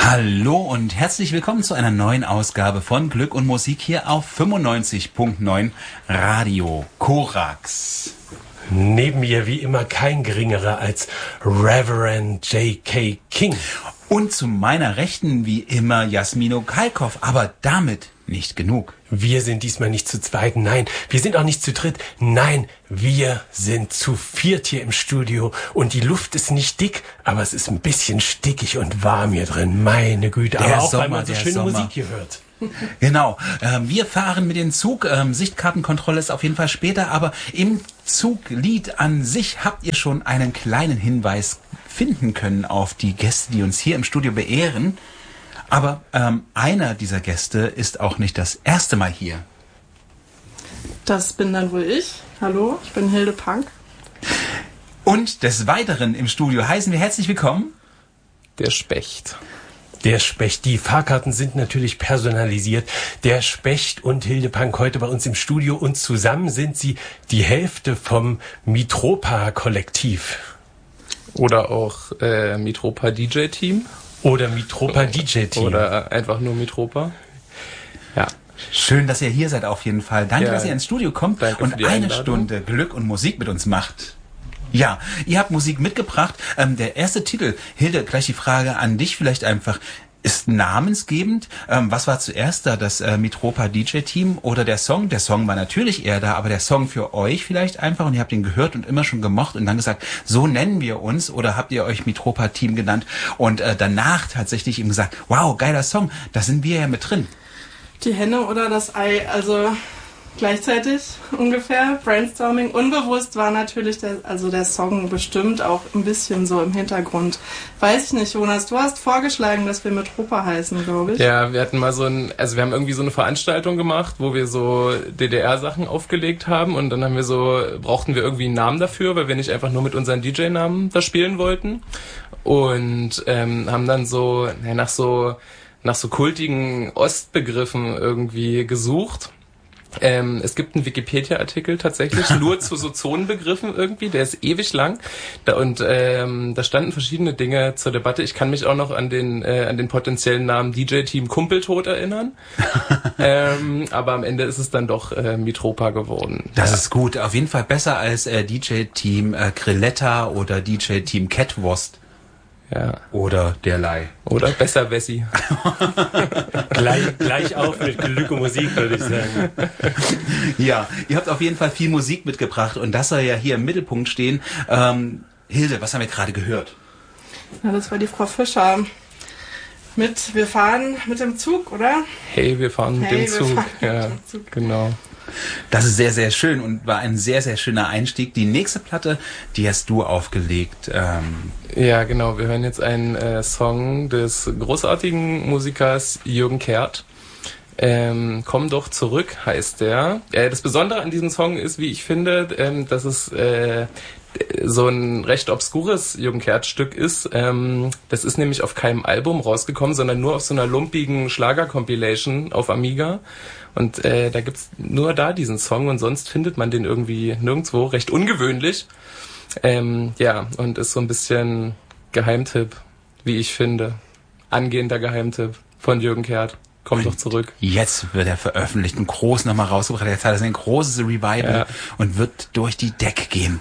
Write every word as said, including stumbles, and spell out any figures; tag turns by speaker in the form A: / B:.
A: Hallo und herzlich willkommen zu einer neuen Ausgabe von Glück und Musik hier auf fünfundneunzig Komma neun Radio Korax.
B: Neben mir wie immer kein geringerer als Reverend J K. King.
A: Und zu meiner Rechten wie immer Jasmino Kalkoff, aber damit nicht genug.
B: Wir sind diesmal nicht zu zweit, nein, wir sind auch nicht zu dritt, nein, wir sind zu viert hier im Studio und die Luft ist nicht dick, aber es ist ein bisschen stickig und warm hier drin, meine Güte,
A: Der
B: aber auch
A: Sommer,
B: weil man so
A: der
B: schöne
A: Sommer.
B: Musik hier hört.
A: Genau, ähm, wir fahren mit dem Zug, ähm, Sichtkartenkontrolle ist auf jeden Fall später, aber im Zuglied an sich habt ihr schon einen kleinen Hinweis finden können auf die Gäste, die uns hier im Studio beehren. Aber ähm, einer dieser Gäste ist auch nicht das erste Mal hier.
C: Das bin dann wohl ich. Hallo, ich bin Hilde Punk.
A: Und des Weiteren im Studio heißen wir herzlich willkommen
D: der Specht.
B: Der Specht, die Fahrkarten sind natürlich personalisiert. Der Specht und Hilde Punk heute bei uns im Studio und zusammen sind sie die Hälfte vom Mitropa-Kollektiv.
D: Oder auch äh, Mitropa D J-Team.
B: Oder Mitropa D J-Team.
D: Oder einfach nur Mitropa. Ja.
A: Schön, dass ihr hier seid auf jeden Fall. Danke,
D: Ja,
A: dass ihr ins Studio kommt
D: danke
A: und
D: für die
A: eine
D: Einladung.
A: Stunde Glück und Musik mit uns macht. Ja, ihr habt Musik mitgebracht. Ähm, der erste Titel, Hilde, gleich die Frage an dich vielleicht einfach. Ist namensgebend. Ähm, was war zuerst da, das äh, Mitropa D J-Team oder der Song? Der Song war natürlich eher da, aber der Song für euch vielleicht einfach und ihr habt ihn gehört und immer schon gemocht und dann gesagt, so nennen wir uns oder habt ihr euch Mitropa-Team genannt und äh, danach tatsächlich ihm gesagt, wow, geiler Song, da sind wir ja mit drin.
C: Die Henne oder das Ei, also gleichzeitig ungefähr. Brainstorming. Unbewusst war natürlich der, also der Song bestimmt auch ein bisschen so im Hintergrund. Weiß ich nicht, Jonas, du hast vorgeschlagen, dass wir Mitropa heißen, glaube ich.
D: Ja, wir hatten mal so ein, also wir haben irgendwie so eine Veranstaltung gemacht, wo wir so D D R-Sachen aufgelegt haben und dann haben wir so, brauchten wir irgendwie einen Namen dafür, weil wir nicht einfach nur mit unseren D J-Namen da spielen wollten und ähm, haben dann so, ja, nach so, nach so kultigen Ostbegriffen irgendwie gesucht. Ähm, es gibt einen Wikipedia-Artikel tatsächlich nur zu so Zonenbegriffen irgendwie, der ist ewig lang da, und ähm, da standen verschiedene Dinge zur Debatte. Ich kann mich auch noch an den äh, an den potenziellen Namen D J-Team Kumpeltod erinnern, ähm, aber am Ende ist es dann doch äh, Mitropa geworden.
A: Das
D: ja.
A: ist gut, auf jeden Fall besser als äh, D J-Team äh, Grilletta oder D J-Team Catwurst.
D: Ja.
A: Oder derlei.
D: Oder besser Wessi.
B: gleich, gleich auf mit Glück und Musik, würde ich sagen.
A: Ja, ihr habt auf jeden Fall viel Musik mitgebracht und das soll ja hier im Mittelpunkt stehen. Ähm, Hilde, was haben wir gerade gehört?
C: Ja, das war die Frau Fischer. Mit, wir fahren mit dem Zug, oder?
D: Hey, wir fahren mit
C: Hey,
D: dem
C: wir
D: Zug.
C: fahren mit
D: Ja,
C: dem Zug.
D: genau.
A: Das ist sehr, sehr schön und war ein sehr, sehr schöner Einstieg. Die nächste Platte, die hast du aufgelegt. Ähm
D: Ja, genau. Wir hören jetzt einen äh, Song des großartigen Musikers Jürgen Kehrt. Ähm, Komm doch zurück heißt der. Äh, das Besondere an diesem Song ist, wie ich finde, ähm, dass es äh, so ein recht obskures Jürgen Kehrt-Stück ist. Ähm, das ist nämlich auf keinem Album rausgekommen, sondern nur auf so einer lumpigen Schlager-Compilation auf Amiga. Und äh, da gibt's nur da diesen Song und sonst findet man den irgendwie nirgendwo. Recht ungewöhnlich. Ähm, ja, und ist so ein bisschen Geheimtipp, wie ich finde. Angehender Geheimtipp von Jürgen Kehrt. Komm doch zurück.
A: Jetzt wird er veröffentlicht, ein groß nochmal rausgebracht. Jetzt hat er ein großes Revival
D: Ja.
A: und wird durch die Decke gehen.